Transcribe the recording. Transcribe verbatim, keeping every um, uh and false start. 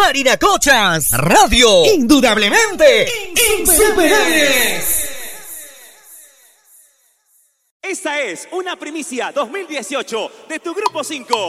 Parinacochas Radio, indudablemente insuperables. Esta es una primicia dos mil dieciocho de tu Grupo cinco.